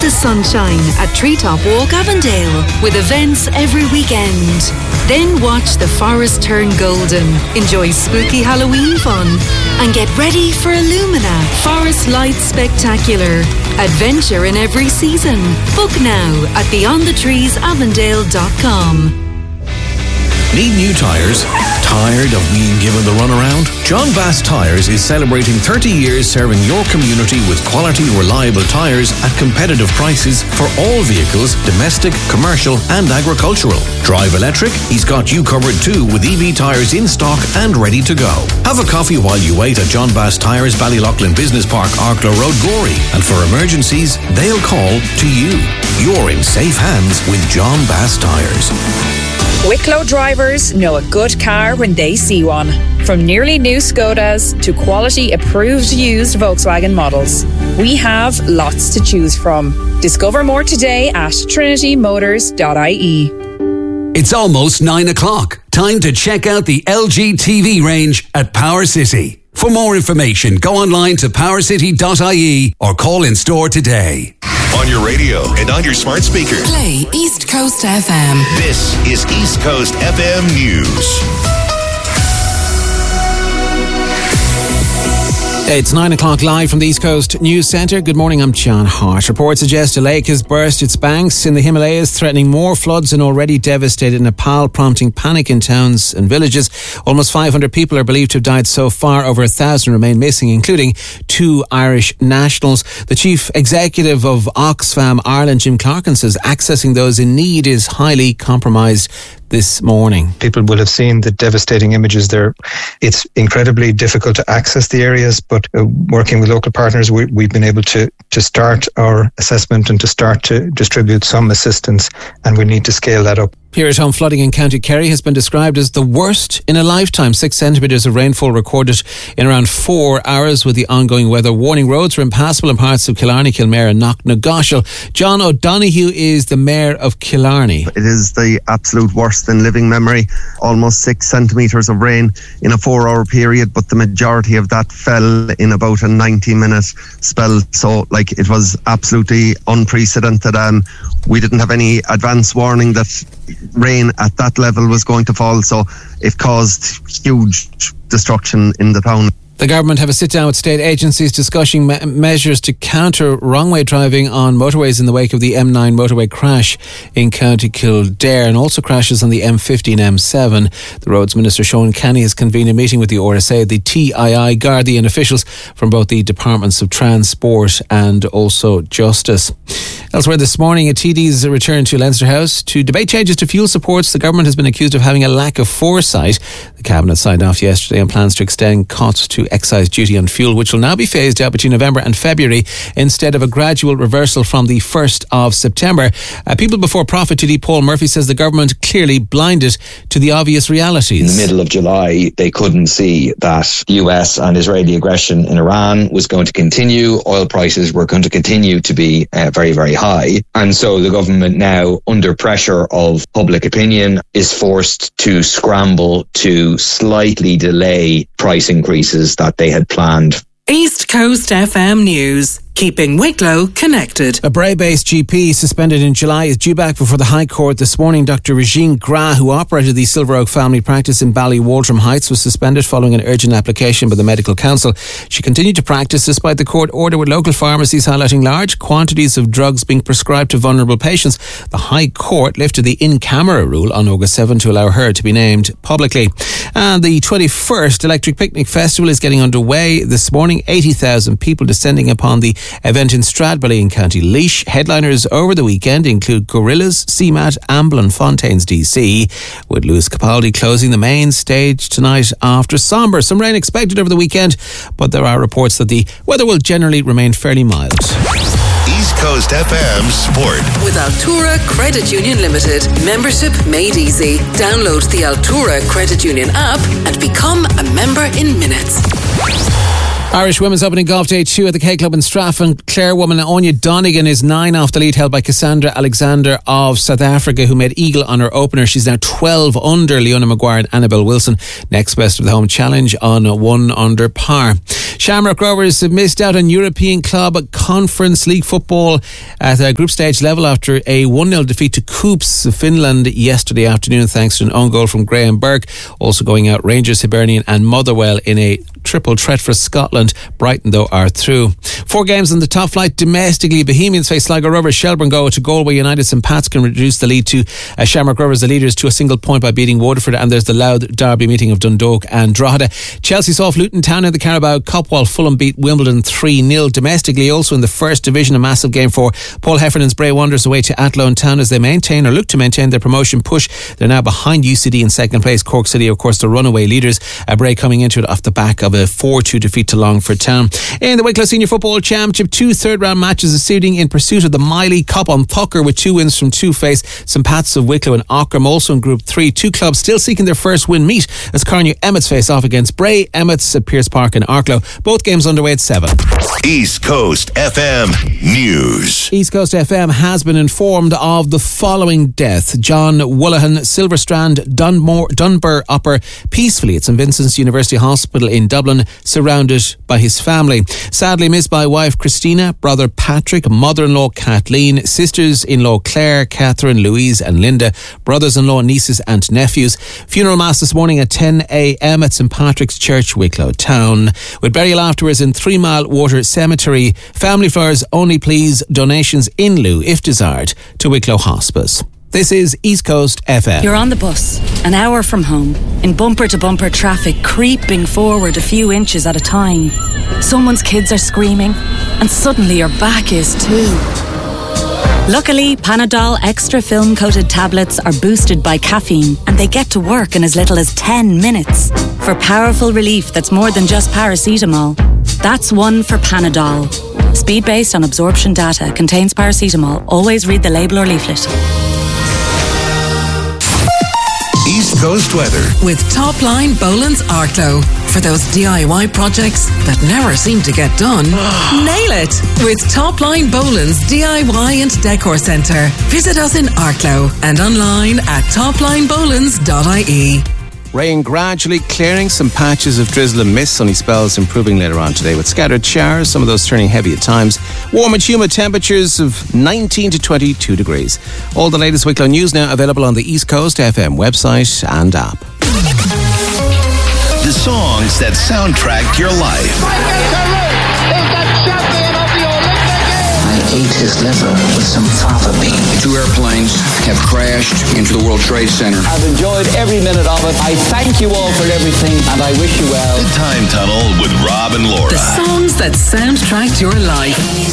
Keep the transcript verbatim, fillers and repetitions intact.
the sunshine at Treetop Walk Avondale with events every weekend. Then watch the forest turn golden, enjoy spooky Halloween fun and get ready for Illumina Forest Lights Spectacular. Adventure in every season. Book now at beyond the trees avondale dot com. Need new tyres? Tired of being given the runaround? John Bass Tyres is celebrating thirty years serving your community with quality, reliable tyres at competitive prices for all vehicles, domestic, commercial and agricultural. Drive electric? He's got you covered too with E V tyres in stock and ready to go. Have a coffee while you wait at John Bass Tyres, Ballyloughlin Business Park, Arklow Road, Gorey. And for emergencies, they'll call to you. You're in safe hands with John Bass Tyres. Wicklow drivers know a good car when they see one. From nearly new Skodas to quality approved used Volkswagen models, we have lots to choose from. Discover more today at trinity motors dot I E. It's almost nine o'clock. Time to check out the L G T V range at Power City. For more information, go online to power city dot I E or call in store today. On your radio and on your smart speaker. Play East Coast F M. This is East Coast F M News. It's nine o'clock live from the East Coast News Centre. Good morning, I'm John Hart. Reports suggest a lake has burst its banks in the Himalayas, threatening more floods in already devastated Nepal, prompting panic in towns and villages. Almost five hundred people are believed to have died so far. Over a thousand remain missing, including two Irish nationals. The chief executive of Oxfam Ireland, Jim Clarkin, says accessing those in need is highly compromised this morning. People will have seen the devastating images there. It's incredibly difficult to access the areas, but uh, working with local partners, we, we've been able to, to start our assessment and to start to distribute some assistance, and we need to scale that up. Here at home, flooding in County Kerry has been described as the worst in a lifetime. Six centimetres of rainfall recorded in around four hours with the ongoing weather warning. Roads are impassable in parts of Killarney, Kilmare and Knocknagoshel. John O'Donoghue is the Mayor of Killarney. It is the absolute worst in living memory. Almost six centimetres of rain in a four hour period, but the majority of that fell in about a ninety minute spell. So like it was absolutely unprecedented. Um, we didn't have any advance warning that rain at that level was going to fall, so it caused huge destruction in the town. The government have a sit-down with state agencies discussing me- measures to counter wrong-way driving on motorways in the wake of the M nine motorway crash in County Kildare, and also crashes on the M fifty and M seven. The Roads Minister, Sean Kenny, has convened a meeting with the R S A, the T I I, Gardaí and officials from both the Departments of Transport and also Justice. Elsewhere this morning, T Ds returned to Leinster House to debate changes to fuel supports. The government has been accused of having a lack of foresight. The Cabinet signed off yesterday on plans to extend cuts to excise duty on fuel, which will now be phased out between November and February instead of a gradual reversal from the first of September. Uh, People Before Profit T D Paul Murphy says the government clearly blinded to the obvious realities. In the middle of July, they couldn't see that U S and Israeli aggression in Iran was going to continue. Oil prices were going to continue to be uh, very, very high. And so the government now, under pressure of public opinion, is forced to scramble to slightly delay price increases that they had planned. East Coast F M News. Keeping Wicklow connected. A Bray-based G P suspended in July is due back before the High Court this morning. Doctor Regine Gra, who operated the Silver Oak family practice in Ballywaltram Heights, was suspended following an urgent application by the Medical Council. She continued to practice despite the court order, with local pharmacies highlighting large quantities of drugs being prescribed to vulnerable patients. The High Court lifted the in-camera rule on August seventh to allow her to be named publicly. And the twenty-first Electric Picnic Festival is getting underway this morning. eighty thousand people descending upon the event in Stradbally in County Laois. Headliners over the weekend include Gorillaz, C MAT, Amblin, Fontaines D C, with Lewis Capaldi closing the main stage tonight after sombre. Some rain expected over the weekend, but there are reports that the weather will generally remain fairly mild. East Coast F M Sport. With Altura Credit Union Limited. Membership made easy. Download the Altura Credit Union app and become a member in minutes. Irish Women's Opening Golf Day two at the K Club in Straffan. Clare woman Anya Donegan is nine off the lead, held by Cassandra Alexander of South Africa, who made eagle on her opener. She's now twelve under Leona Maguire and Annabelle Wilson. Next best of the home challenge on one under par. Shamrock Rovers have missed out on European Club Conference League football at a group stage level after a one nil defeat to Coops of Finland yesterday afternoon, thanks to an own goal from Graham Burke. Also going out Rangers, Hibernian and Motherwell in a triple threat for Scotland. Brighton, though, are through. Four games in the top flight domestically. Bohemians face Sligo Rovers. Shelburne go to Galway United. St Pat's can reduce the lead to uh, Shamrock Rovers, the leaders, to a single point by beating Waterford. And there's the Louth derby meeting of Dundalk and Drogheda. Chelsea saw off Luton Town in the Carabao Cup, while Fulham beat Wimbledon three nil. Domestically, also in the first division, a massive game for Paul Heffernan's Bray Wanderers away to Athlone Town as they maintain or look to maintain their promotion push. They're now behind U C D in second place. Cork City, of course, the runaway leaders. Uh, Bray coming into it off the back of a four two defeat to Longford Town. In the Wicklow Senior Football Championship, two third round matches this evening in pursuit of the Miley Cup on Pucker, with two wins from two face St Pat's of Wicklow and Ockram. Also in Group three, two clubs still seeking their first win meet as Carnew Emmets face off against Bray Emmets at Pierce Park in Arklow. Both games underway at seven. East Coast F M News. East Coast F M has been informed of the following death. John Woolahan, Silverstrand, Dunmore, Dunbar Upper, peacefully at St Vincent's University Hospital in Dublin, surrounded by his family. Sadly missed by wife Christina, brother Patrick, mother-in-law Kathleen, sisters-in-law Claire, Catherine, Louise and Linda, brothers-in-law, nieces and nephews. Funeral mass this morning at ten a.m. at St Patrick's Church, Wicklow Town, with burial afterwards in Three Mile Water Cemetery. Family flowers only, please. Donations in lieu, if desired, to Wicklow Hospice. This is East Coast F M. You're on the bus, an hour from home, in bumper-to-bumper traffic, creeping forward a few inches at a time. Someone's kids are screaming, and suddenly your back is too. Luckily, Panadol Extra film-coated tablets are boosted by caffeine, and they get to work in as little as ten minutes. For powerful relief that's more than just paracetamol. That's one for Panadol. Speed based on absorption data, contains paracetamol. Always read the label or leaflet. East Coast weather with Topline Boland's Arklow. For those D I Y projects that never seem to get done, nail it with Topline Boland's D I Y and Decor Centre. Visit us in Arklow and online at topline bolands dot I E. Rain gradually clearing, some patches of drizzle and mist, sunny spells improving later on today with scattered showers, some of those turning heavy at times. Warm and humid temperatures of nineteen to twenty-two degrees. All the latest Wicklow news now available on the East Coast F M website and app. The songs that soundtrack your life. I ate his liver with some fava bean. Two airplanes have crashed into the World Trade Center. I've enjoyed every minute of it. I thank you all for everything, and I wish you well. The Time Tunnel with Rob and Laura. The songs that soundtracked your life.